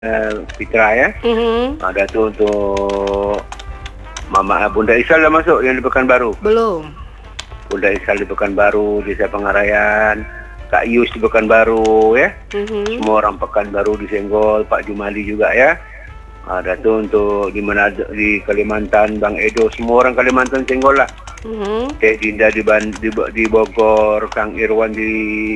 Fitra ya. Ada tu untuk Mama Bunda Isal dah masuk yang di Pekanbaru. Belum. Bunda Isal di Pekanbaru, Desa Pengarayan, Kak Yus di Pekanbaru ya. Semua orang Pekanbaru disenggol, Pak Jumali juga ya. Ada tu untuk di Manado, di Kalimantan, Bang Edo, semua orang Kalimantan senggol lah. Kak Dinda di Bogor, Kang Irwan di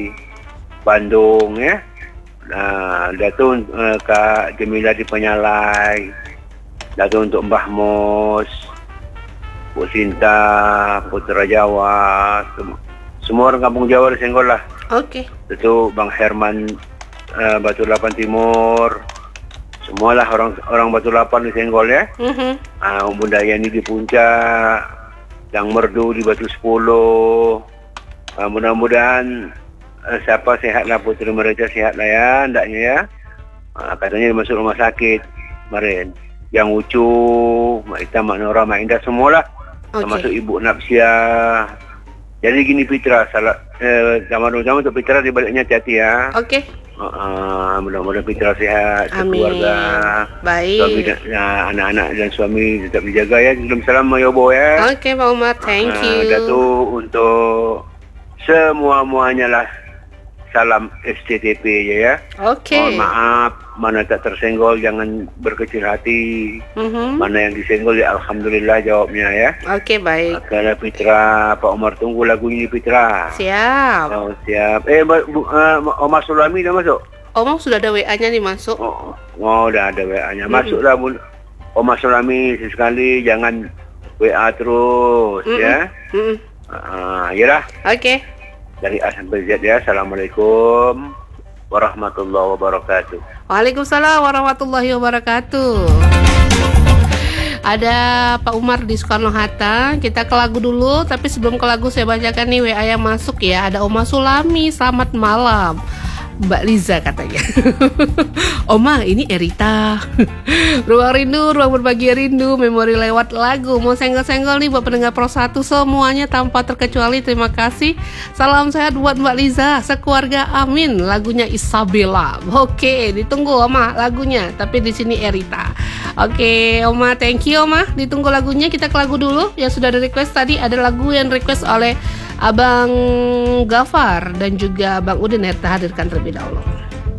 Bandung ya. Nah, ada tu Kak Jamila di Penyalai. Ada tu untuk Mbah Mos, Bu Sinta, Putra Jawa, semua orang kampung Jawa disenggol lah. Oke. Itu Bang Herman Batu Lapan Timur, semualah orang Batu Lapan disenggol ya. Bunda Yani di Puncak, Yang Merdu di Batu 10. Mudah-mudahan siapa sehatlah, putri mereka sehatlah ya, hendaknya ya. Katanya dia masuk rumah sakit kemarin. Yang Ucu, Mak Ita, Mak Nora, Mak Indah, semualah. Termasuk Ibu Napsia. Jadi gini Fitra, sama-sama untuk Fitra di baliknya hati-hati ya. Oke. Mudah-mudahan Fitra sehat, keluarga, baik. Suami dan anak-anak dan suami tetap dijaga ya. Salam Mayobo ya. Oke Pak Umar, thank you. Datuk untuk semua-muanya lah. Salam STTP je ya. Oke. Mohon maaf, mana tak tersenggol jangan berkecil hati. Mana yang disenggol ya Alhamdulillah jawabnya ya. Oke, baik. Kalau Fitra, Pak Umar tunggu lagu ini Fitra. Siap. Oh, siap. Omar Sulami dah masuk? Omong sudah ada WA-nya nih masuk. Oh, dah ada WA-nya. Masuklah Omar Sulami sekali, jangan WA terus ya. Yalah. Oke. Dari A sampai Z ya. Assalamualaikum warahmatullahi wabarakatuh. Waalaikumsalam warahmatullahi wabarakatuh. Ada Pak Umar di Soekarno-Hatta. Kita ke lagu dulu, tapi sebelum ke lagu saya bacakan nih WA yang masuk ya. Ada Oma Sulami, selamat malam. Mbak Liza katanya. Oma, ini Erita. Ruang rindu, ruang berbagi rindu, memori lewat lagu. Mau senggol-senggol nih buat pendengar Pro 1 semuanya tanpa terkecuali. Terima kasih. Salam sehat buat Mbak Liza, sekeluarga amin. Lagunya Isabella. Oke, ditunggu Oma lagunya. Tapi di sini Erita. Oke, Oma, thank you Oma. Ditunggu lagunya. Kita ke lagu dulu. Yang sudah ada request tadi, ada lagu yang request oleh Abang Gafar dan juga Bang Udin, kita hadirkan terlebih dahulu.